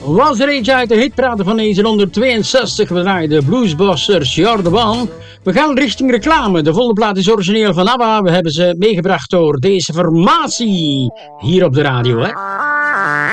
Was er eentje uit de hitpraten van 1962. We draaien de Bluesbusters, You're the One. We gaan richting reclame. De volle plaat is origineel van ABBA. We hebben ze meegebracht door deze formatie hier op de radio, hè.